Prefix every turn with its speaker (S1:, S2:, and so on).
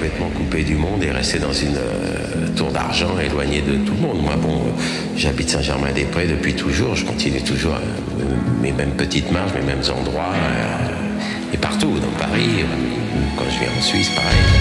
S1: complètement coupé du monde et rester dans une tour d'argent, éloigné de tout le monde. Moi, bon, j'habite Saint-Germain-des-Prés depuis toujours. Je continue toujours mes mêmes petites marches, mes mêmes endroits. Et partout, dans Paris, quand je viens en Suisse, pareil.